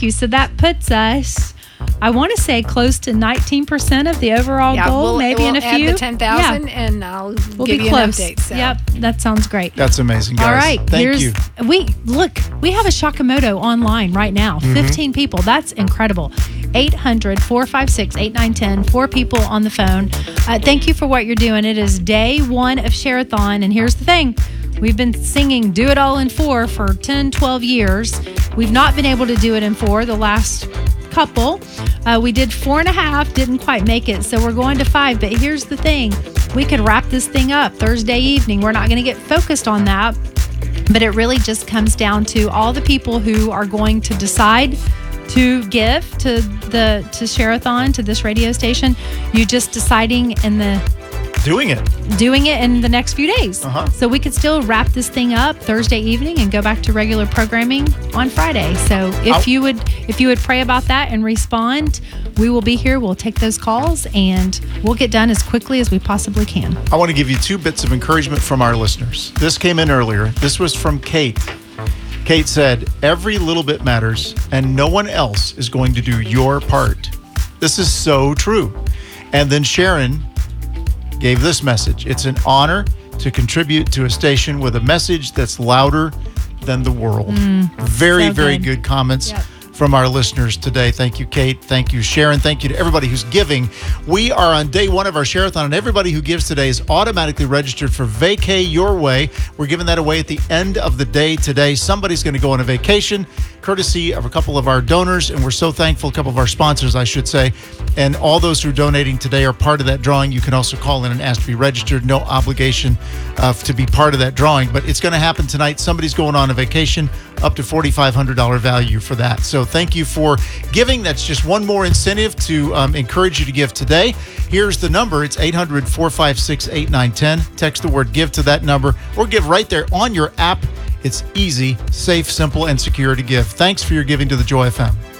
Thank you. So that puts us, I want to say, close to 19% of the overall goal. Maybe in a few. Add the 10,000 and I'll we'll give be you close. an update. So. Yep, that sounds great. That's amazing, guys. All right. Thank you. We have a Shakamoto online right now. 15 people. That's incredible. 800-456-8910. 4 people on the phone. Thank you for what you're doing. It is day 1 of Share-a-thon, and here's the thing. We've been singing Do It All in 4 for 10, 12 years. We've not been able to do it in 4 the last couple. We did 4.5, didn't quite make it, so we're going to 5. But here's the thing. We could wrap this thing up Thursday evening. We're not going to get focused on that, but it really just comes down to all the people who are going to decide to give to Share-a-thon, to this radio station. You just deciding Doing it in the next few days. So we could still wrap this thing up Thursday evening and go back to regular programming on Friday. So if you would pray about that and respond, we will be here. We'll take those calls and we'll get done as quickly as we possibly can. I want to give you 2 bits of encouragement from our listeners. This came in earlier. This was from Kate. Kate said, every little bit matters and no one else is going to do your part. This is so true. And then Sharon gave this message. It's an honor to contribute to a station with a message that's louder than the world. Very, so very good comments from our listeners today. Thank you, Kate. Thank you, Sharon. Thank you to everybody who's giving. We are on day 1 of our Share-a-thon, and everybody who gives today is automatically registered for Vacay Your Way. We're giving that away at the end of the day today. Somebody's going to go on a vacation, courtesy of a couple of our donors, and we're so thankful, a couple of our sponsors, I should say. And all those who are donating today are part of that drawing. You can also call in and ask to be registered. No obligation to be part of that drawing, but it's going to happen tonight. Somebody's going on a vacation, up to $4,500 value for that. So thank you for giving. That's just one more incentive to encourage you to give today. Here's the number. It's 800-456-8910. Text the word give to that number or give right there on your app. It's easy, safe, simple, and secure to give. Thanks for your giving to the Joy FM.